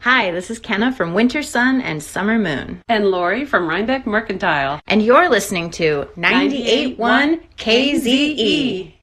Hi, this is Kenna from Winter Sun and Summer Moon. And Lori from Rhinebeck Mercantile. And you're listening to 98.1 KZE.